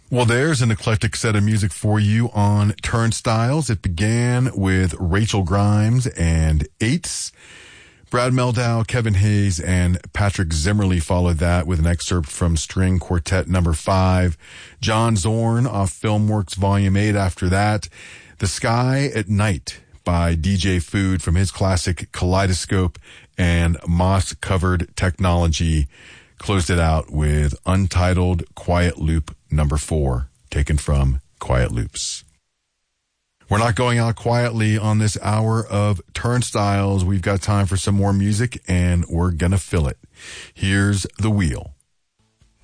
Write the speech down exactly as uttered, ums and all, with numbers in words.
Well, there's an eclectic set of music for you on Turnstiles. It began with Rachel Grimes and Eights. Brad Meldau, Kevin Hayes, and Patrick Zimmerly followed that with an excerpt from String Quartet number five. John Zorn off Filmworks Volume eight after that. The Sky at Night by D J Food from his classic Kaleidoscope, and Moss-Covered Technology closed it out with Untitled Quiet Loop number four, taken from Quiet Loops. We're not going out quietly on this hour of Turnstiles. We've got time for some more music, and we're gonna fill it. Here's The Wheel.